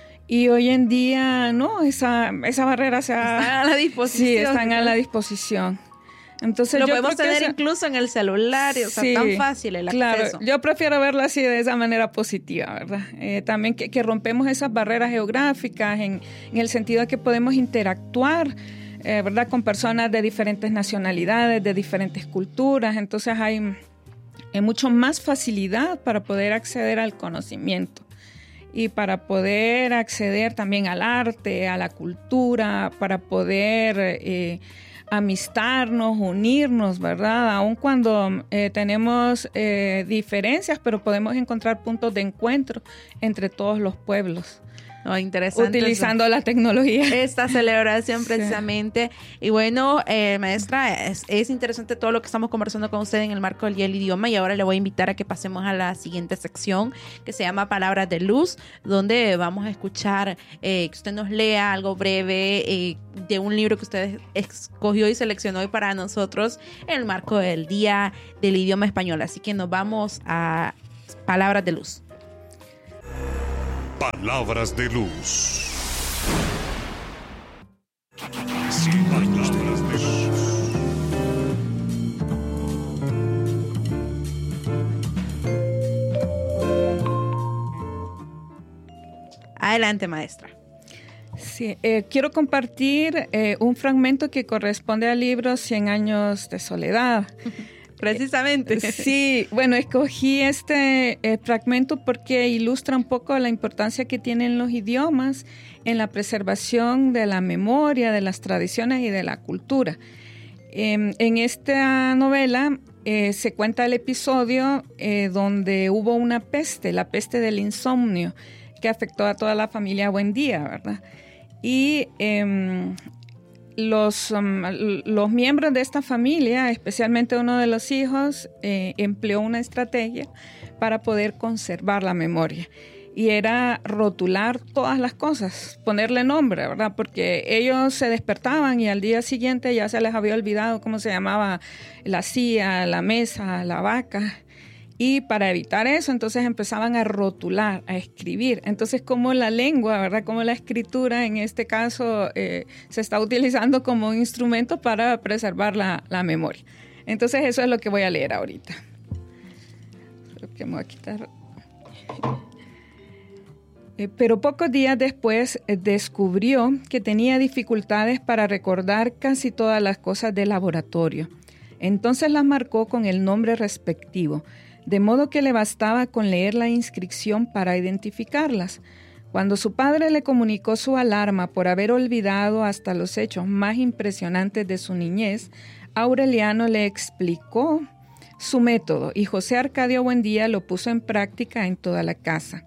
y hoy en día no, esa, esa barrera se ha... Están a la disposición. Sí, están a la disposición. Entonces, lo yo podemos creo que tener esa, incluso en el celular, o sea, sí, tan fácil el acceso. Claro, yo prefiero verlo así de esa manera positiva, ¿verdad? Eh, también que, que rompemos esas barreras geográficas en, en el sentido de que podemos interactuar, eh, ¿verdad? Con personas de diferentes nacionalidades, de diferentes culturas, entonces hay, hay mucho más facilidad para poder acceder al conocimiento y para poder acceder también al arte, a la cultura, para poder... Eh, amistarnos, unirnos, ¿verdad? Aun cuando eh, tenemos eh, diferencias, pero podemos encontrar puntos de encuentro entre todos los pueblos. Oh, interesante. Utilizando eso. La tecnología. Esta celebración precisamente. Sí. Y bueno, eh, maestra, es, es interesante todo lo que estamos conversando con usted en el marco del Día del Idioma y ahora le voy a invitar a que pasemos a la siguiente sección que se llama Palabras de Luz, donde vamos a escuchar eh, que usted nos lea algo breve eh, de un libro que usted escogió y seleccionó hoy para nosotros en el marco del Día del Idioma Español. Así que nos vamos a Palabras de Luz. Palabras de luz. Cien años de luz. Adelante, maestra. Sí, eh, quiero compartir eh, un fragmento que corresponde al libro Cien años de soledad. Precisamente. Sí, bueno, escogí este eh, fragmento porque ilustra un poco la importancia que tienen los idiomas en la preservación de la memoria, de las tradiciones y de la cultura. Eh, en esta novela eh, se cuenta el episodio eh, donde hubo una peste, la peste del insomnio, que afectó a toda la familia Buendía, ¿verdad? Y... Eh, Los, um, los miembros de esta familia, especialmente uno de los hijos, eh, empleó una estrategia para poder conservar la memoria. Y era rotular todas las cosas, ponerle nombre, ¿verdad? Porque ellos se despertaban y al día siguiente ya se les había olvidado cómo se llamaba la silla, la mesa, la vaca. Y para evitar eso, entonces empezaban a rotular, a escribir. Entonces, como la lengua, ¿verdad? Como la escritura, en este caso, eh, se está utilizando como un instrumento para preservar la, la memoria. Entonces, eso es lo que voy a leer ahorita. Creo que me voy a quitar. Eh, pero pocos días después eh, descubrió que tenía dificultades para recordar casi todas las cosas del laboratorio. Entonces las marcó con el nombre respectivo. de modo que le bastaba con leer la inscripción para identificarlas. Cuando su padre le comunicó su alarma por haber olvidado hasta los hechos más impresionantes de su niñez, Aureliano le explicó su método y José Arcadio Buendía lo puso en práctica en toda la casa.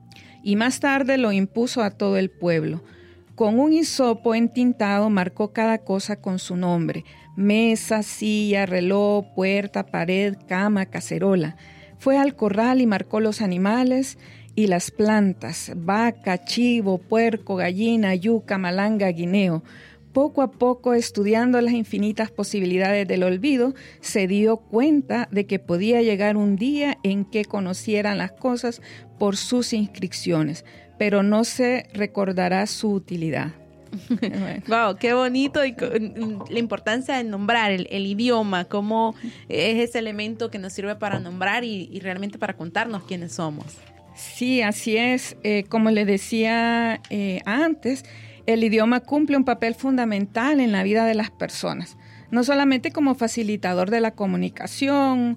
Y más tarde lo impuso a todo el pueblo. Con un hisopo entintado marcó cada cosa con su nombre: mesa, silla, reloj, puerta, pared, cama, cacerola. Fue al corral y marcó los animales y las plantas: vaca, chivo, puerco, gallina, yuca, malanga, guineo. Poco a poco, estudiando las infinitas posibilidades del olvido, se dio cuenta de que podía llegar un día en que conocieran las cosas por sus inscripciones, pero no se recordará su utilidad. Bueno. Wow, qué bonito, y la importancia de nombrar el, el idioma, cómo es ese elemento que nos sirve para nombrar y, y realmente para contarnos quiénes somos. Sí, así es. Eh, como le decía eh, antes, el idioma cumple un papel fundamental en la vida de las personas, no solamente como facilitador de la comunicación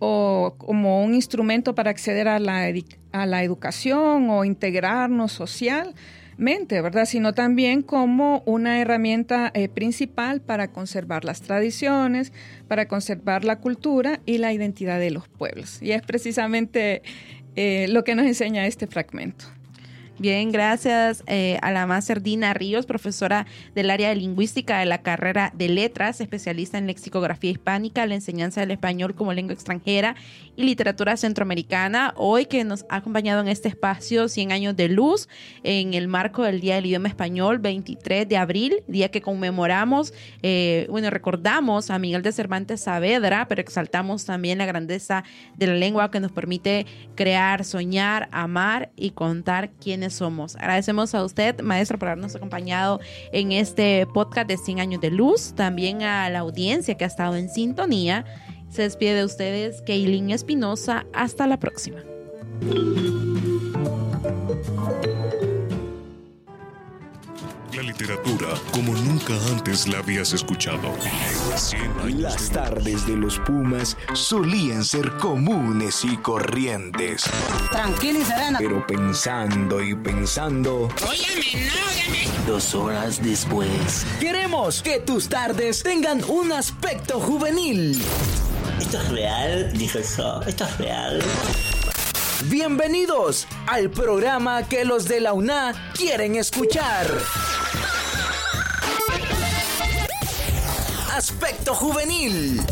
o como un instrumento para acceder a la, a la educación o integrarnos socialmente, ¿verdad? Sino también como una herramienta eh, principal para conservar las tradiciones, para conservar la cultura y la identidad de los pueblos. Y es precisamente eh, lo que nos enseña este fragmento. Bien, gracias eh, a la máster Dina Ríos, profesora del área de lingüística de la carrera de letras, especialista en lexicografía hispánica, la enseñanza del español como lengua extranjera y literatura centroamericana, hoy que nos ha acompañado en este espacio cien años de luz en el marco del Día del Idioma Español, veintitrés de abril, día que conmemoramos, eh, bueno, recordamos a Miguel de Cervantes Saavedra, pero exaltamos también la grandeza de la lengua que nos permite crear, soñar, amar y contar quiénes somos. Agradecemos a usted, maestro, por habernos acompañado en este podcast de cien años de luz, también a la audiencia que ha estado en sintonía. Se despide de ustedes Kaylin Espinosa. Hasta la próxima. La literatura como nunca antes la habías escuchado. cien años Las de tardes de los Pumas solían ser comunes y corrientes. Tranquila y serena. Pero pensando y pensando... Óyeme, no, óyeme. Dos horas después... Queremos que tus tardes tengan un aspecto juvenil. ¿Esto es real? Dijo eso. ¿Esto es real? Bienvenidos al programa que los de la U N A quieren escuchar. Aspecto juvenil.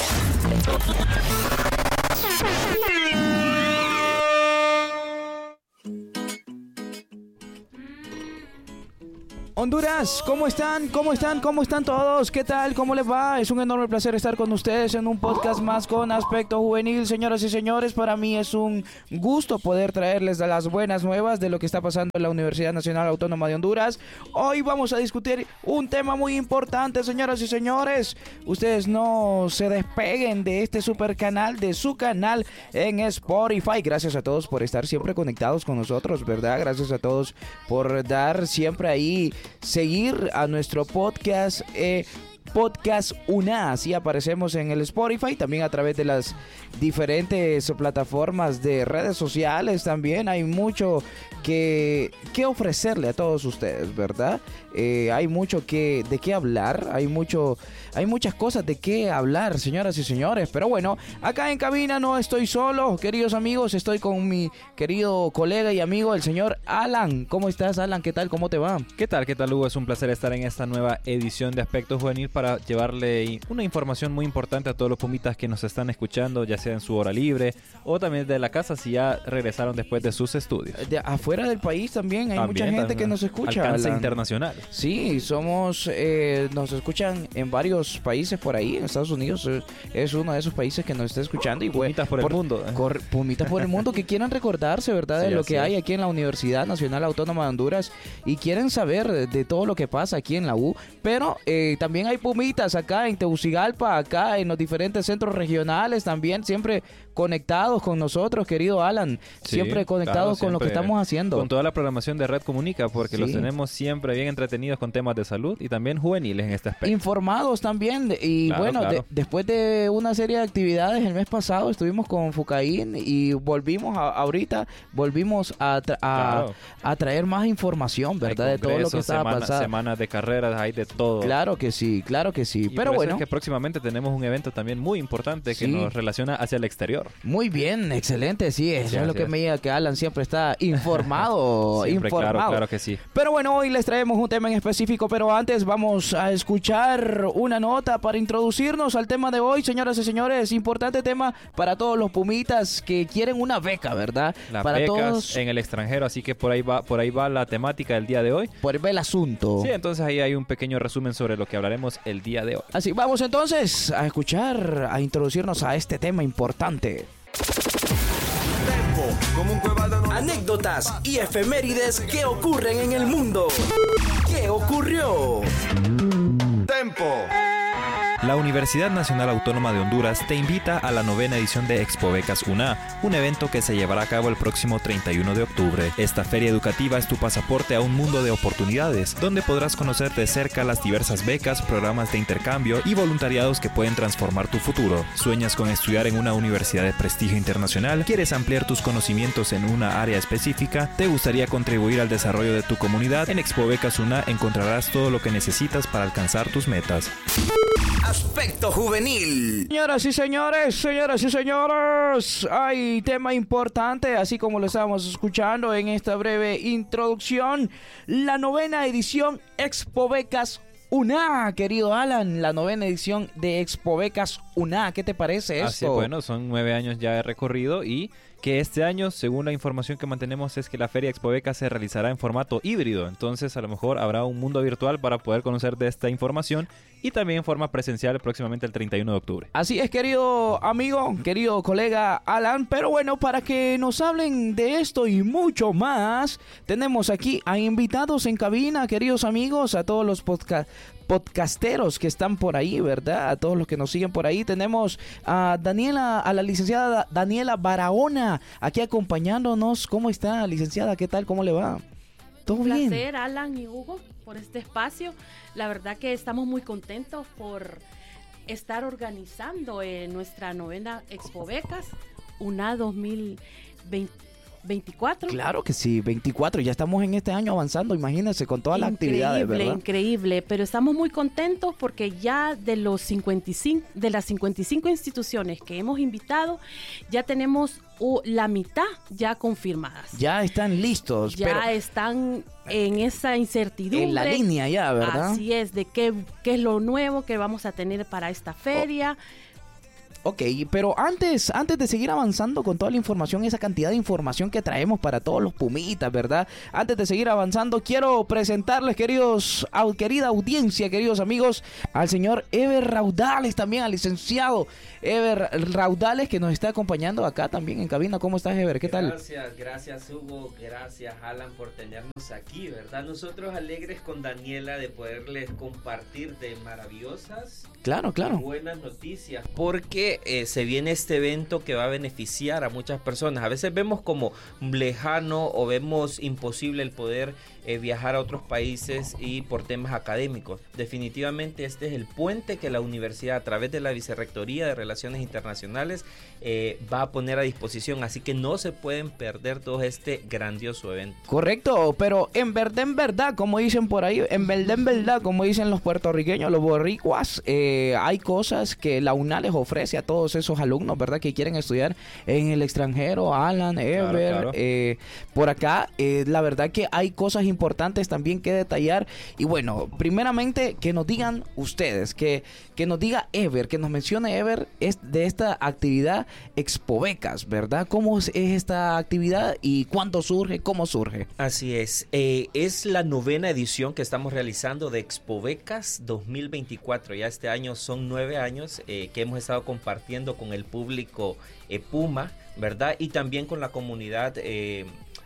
Honduras, ¿cómo están? ¿Cómo están? ¿Cómo están todos? ¿Qué tal? ¿Cómo les va? Es un enorme placer estar con ustedes en un podcast más con Aspecto Juvenil. Señoras y señores, para mí es un gusto poder traerles las buenas nuevas de lo que está pasando en la Universidad Nacional Autónoma de Honduras. Hoy vamos a discutir un tema muy importante, señoras y señores. Ustedes no se despeguen de este super canal, de su canal en Spotify. Gracias a todos por estar siempre conectados con nosotros, ¿verdad? Gracias a todos por dar siempre ahí seguir a nuestro podcast eh, Podcast U N A, así aparecemos en el Spotify, también a través de las diferentes plataformas de redes sociales. También hay mucho que, que ofrecerle a todos ustedes, ¿verdad? Eh, hay mucho que de qué hablar, hay mucho, hay muchas cosas de qué hablar, señoras y señores. Pero bueno, acá en cabina no estoy solo, queridos amigos, estoy con mi querido colega y amigo, el señor Alan. ¿Cómo estás, Alan? ¿Qué tal? ¿Cómo te va? ¿Qué tal? ¿Qué tal, Hugo? Es un placer estar en esta nueva edición de Aspecto Juvenil para llevarle una información muy importante a todos los pumitas que nos están escuchando, ya sea en su hora libre o también de la casa si ya regresaron después de sus estudios. De afuera del país también hay también, mucha gente también. que nos escucha. Alcance Alan. internacional. Sí, somos, eh, nos escuchan en varios países por ahí. En Estados Unidos es, es uno de esos países que nos está escuchando. Y pumitas por, por el mundo. Cor, pumitas por el mundo que quieran recordarse, ¿verdad? Sí, de lo que hay aquí en la Universidad Nacional Autónoma de Honduras y quieren saber de, de todo lo que pasa aquí en la U. Pero eh, también hay pumitas acá en Tegucigalpa, acá en los diferentes centros regionales también, siempre conectados con nosotros, querido Alan, Sí, siempre conectados claro, con lo que siempre estamos haciendo. Con toda la programación de Red Comunica, porque Sí. los tenemos siempre bien entretenidos con temas de salud y también juveniles en este aspecto. Informados también, y Claro, bueno, claro. de- después de una serie de actividades el mes pasado estuvimos con Fucaín y volvimos a- ahorita, volvimos a, tra- a, Claro. a traer más información, ¿verdad? De todo lo que Congresos, estaba semana- pasando. Semanas de carreras, hay de todo. Claro que sí, claro que sí, Y pero por eso bueno. es que próximamente tenemos un evento también muy importante que Sí. nos relaciona hacia el exterior. Muy bien, excelente, sí, eso Sí, es lo así que es. me diga que Alan siempre está informado, Siempre, informado. claro, claro que sí. Pero bueno, hoy les traemos un tema en específico, pero antes vamos a escuchar una nota para introducirnos al tema de hoy, señoras y señores, importante tema para todos los pumitas que quieren una beca, ¿verdad? Las para becas todos, en el extranjero, así que por ahí va, por ahí va la temática del día de hoy. por ver el asunto. Sí, entonces ahí hay un pequeño resumen sobre lo que hablaremos el día de hoy. Así, vamos entonces a escuchar, a introducirnos a este tema importante. Anécdotas y efemérides que ocurren en el mundo. ¿Qué ocurrió? Tempo. La Universidad Nacional Autónoma de Honduras te invita a la novena edición de Expobecas U N A, un evento que se llevará a cabo el próximo treinta y uno de octubre. Esta feria educativa es tu pasaporte a un mundo de oportunidades, donde podrás conocer de cerca las diversas becas, programas de intercambio y voluntariados que pueden transformar tu futuro. ¿Sueñas con estudiar en una universidad de prestigio internacional? ¿Quieres ampliar tus conocimientos en una área específica? ¿Te gustaría contribuir al desarrollo de tu comunidad? En Expobecas U N A encontrarás todo lo que necesitas para alcanzar tus metas. Aspecto juvenil. Señoras y señores, señoras y señores, hay tema importante, así como lo estábamos escuchando en esta breve introducción, la novena edición Expobecas U N A, querido Alan, la novena edición de Expobecas U N A, ¿qué te parece esto? Así es, bueno, son nueve años ya de recorrido y que este año, según la información que mantenemos, es que la Feria Expobeca se realizará en formato híbrido. Entonces, a lo mejor habrá un mundo virtual para poder conocer de esta información y también en forma presencial próximamente el treinta y uno de octubre. Así es, querido amigo, querido colega Alan, pero bueno, para que nos hablen de esto y mucho más, tenemos aquí a invitados en cabina, queridos amigos, a todos los podcasts. podcasteros que están por ahí, ¿verdad? A todos los que nos siguen por ahí. Tenemos a Daniela, a la licenciada Daniela Barahona, aquí acompañándonos. ¿Cómo está, licenciada? ¿Qué tal? ¿Cómo le va? ¿Todo Un bien? placer, Alan y Hugo, por este espacio. La verdad que estamos muy contentos por estar organizando eh, nuestra novena Expobecas U N A dos mil veinticuatro. Claro que sí, veinticuatro, ya estamos en este año avanzando, imagínense, con todas las actividades, ¿verdad? Increíble, increíble, pero estamos muy contentos porque ya de los cincuenta y cinco, de las cincuenta y cinco instituciones que hemos invitado, ya tenemos uh, la mitad ya confirmadas. Ya están listos. Ya pero están en esa incertidumbre. en la línea ya, ¿verdad? Así es, de qué, qué es lo nuevo que vamos a tener para esta feria. Ok, pero antes, antes de seguir avanzando con toda la información, esa cantidad de información que traemos para todos los pumitas, ¿verdad? Antes de seguir avanzando, quiero presentarles, queridos, au, querida audiencia, queridos amigos, al señor Ever Raudales, también al licenciado Ever Raudales, que nos está acompañando acá también en cabina. ¿Cómo estás, Ever? ¿Qué tal? Gracias, gracias Hugo, gracias Alan por tenernos aquí, ¿verdad? Nosotros alegres con Daniela de poderles compartir de maravillosas Claro, claro. y buenas noticias, porque eh, se viene este evento que va a beneficiar a muchas personas. A veces vemos como lejano o vemos imposible el poder eh, viajar a otros países y por temas académicos. Definitivamente este es el puente que la universidad, a través de la Vicerrectoría de Relaciones Internacionales, eh, va a poner a disposición, así que no se pueden perder todo este grandioso evento. Correcto, pero en verdad, en verdad, como dicen por ahí, en verdad, en verdad, como dicen los puertorriqueños, los borricuas, eh, hay cosas que la U N A les ofrece a todos esos alumnos, ¿verdad? Que quieren estudiar en el extranjero, Alan, Ever, Claro, claro. Eh, por acá, eh, la verdad que hay cosas importantes también que detallar. Y bueno, primeramente, que nos digan ustedes, que, que nos diga Ever, que nos mencione Ever es de esta actividad Expobecas, ¿verdad? ¿Cómo es esta actividad y cuándo surge, cómo surge? Así es, eh, es la novena edición que estamos realizando de Expobecas dos mil veinticuatro. Ya este año son nueve años eh, que hemos estado compartiendo con el público eh, Puma, ¿verdad? Y también con la comunidad eh,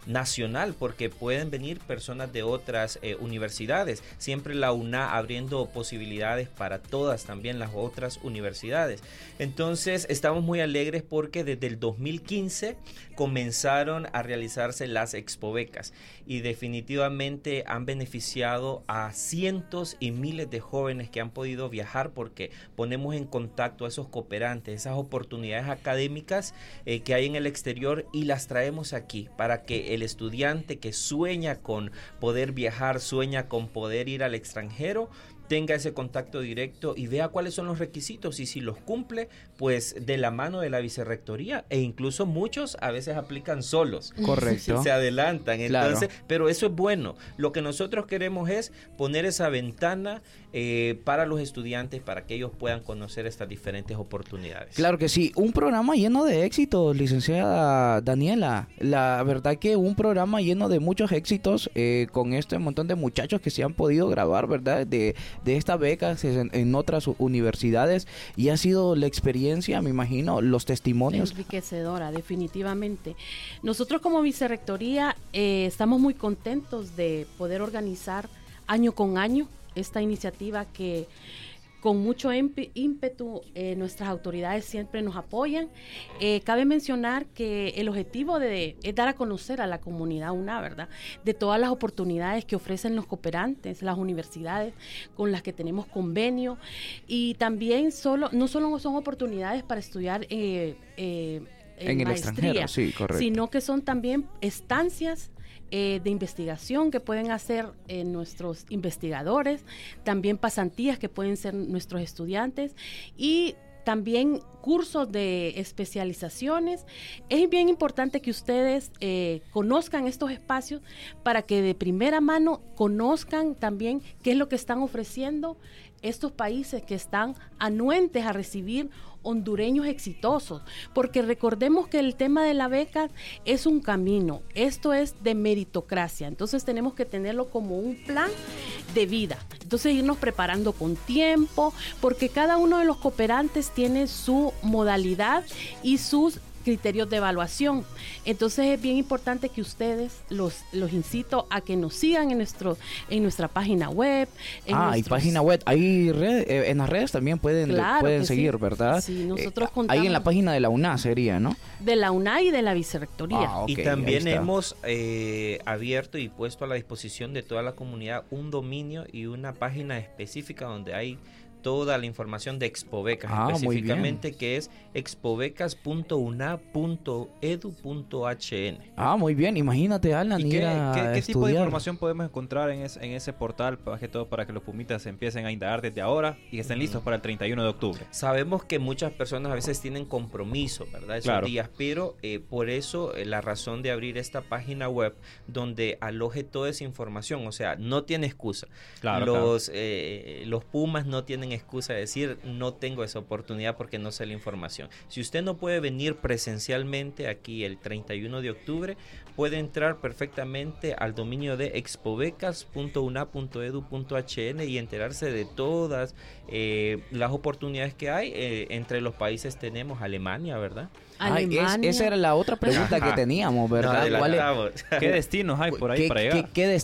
nacional, porque pueden venir personas de otras eh, universidades. Siempre la U N A abriendo posibilidades para todas también las otras universidades. Entonces estamos muy alegres porque desde el dos mil quince comenzaron a realizarse las Expobecas y definitivamente han beneficiado a cientos y miles de jóvenes que han podido viajar porque ponemos en contacto a esos cooperantes, esas oportunidades académicas eh, que hay en el exterior y las traemos aquí para que el estudiante que sueña con poder viajar, sueña con poder ir al extranjero, tenga ese contacto directo y vea cuáles son los requisitos y si los cumple, pues de la mano de la vicerrectoría, e incluso muchos a veces aplican solos. Correcto. Se adelantan, entonces, claro. Pero eso es bueno. Lo que nosotros queremos es poner esa ventana eh, para los estudiantes para que ellos puedan conocer estas diferentes oportunidades. Claro que sí, un programa lleno de éxitos, licenciada Daniela. La verdad que un programa lleno de muchos éxitos eh, con este montón de muchachos que se han podido grabar, ¿verdad? De de estas becas en, en otras universidades, y ha sido la experiencia, me imagino, los testimonios. Enriquecedora, definitivamente. Nosotros como vicerrectoría eh, estamos muy contentos de poder organizar año con año esta iniciativa que con mucho ímpetu eh, nuestras autoridades siempre nos apoyan. Eh, cabe mencionar que el objetivo de, es dar a conocer a la comunidad U N A, ¿verdad? De todas las oportunidades que ofrecen los cooperantes, las universidades con las que tenemos convenio, y también solo no solo son oportunidades para estudiar eh, eh, en, en el maestría, extranjero, sí, correcto, sino que son también estancias Eh, de investigación que pueden hacer eh, nuestros investigadores, también pasantías que pueden ser nuestros estudiantes y también cursos de especializaciones. Es bien importante que ustedes eh, conozcan estos espacios para que de primera mano conozcan también qué es lo que están ofreciendo estos países que están anuentes a recibir hondureños exitosos, porque recordemos que el tema de la beca es un camino, esto es de meritocracia, entonces tenemos que tenerlo como un plan de vida, entonces irnos preparando con tiempo, porque cada uno de los cooperantes tiene su modalidad y sus criterios de evaluación. Entonces es bien importante que ustedes los los incito a que nos sigan en nuestro en nuestra página web. En ah, nuestros... hay página web, hay red, eh, en las redes también pueden, claro pueden seguir, sí. ¿verdad? Sí, nosotros eh, contamos... Ahí en la página de la U N A sería, ¿no? De la U N A y de la vicerrectoría. Ah, okay, y también hemos eh, abierto y puesto a la disposición de toda la comunidad un dominio y una página específica donde hay toda la información de Expobecas, ah, específicamente, que es expobecas punto u n a punto e d u punto h n. Ah, muy bien, imagínate, Alan, ¿Y ir qué, a qué, qué tipo de estudiar? información podemos encontrar en, es, en ese portal, más que todo para que los pumitas empiecen a indagar desde ahora y que estén listos para el treinta y uno de octubre? Sabemos que muchas personas a veces tienen compromiso, ¿verdad? Esos claro. días, pero eh, por eso eh, la razón de abrir esta página web donde aloje toda esa información, o sea, no tiene excusa. Claro, los, claro. Eh, los Pumas no tienen excusa de decir no tengo esa oportunidad porque no sé la información. Si usted no puede venir presencialmente aquí el treinta y uno de octubre, puede entrar perfectamente al dominio de expobecas punto u n a punto e d u punto h n y enterarse de todas eh, las oportunidades que hay. Eh, entre los países tenemos Alemania, ¿verdad? Ay, es, esa era la otra pregunta que teníamos, ¿verdad? No, ¿Cuál es, ¿Qué destinos hay por ahí ¿qué, para llegar? ¿Qué, qué